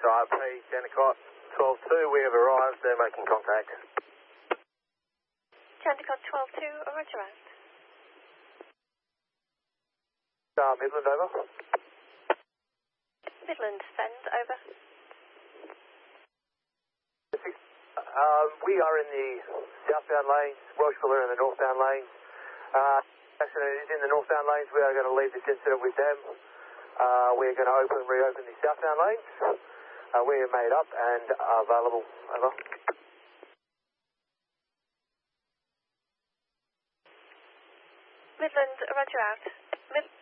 RP, Jandakot 12-2, we have arrived, they're making contact. Jandakot 12-2, roger out. Midland, over. Midland, send, over. We are in the southbound lanes, Welshville are in the northbound lanes. Accident is in the northbound lanes, we are going to leave this incident with them. We're going to reopen the southbound lanes. We are made up and available, over. Midland, roger out.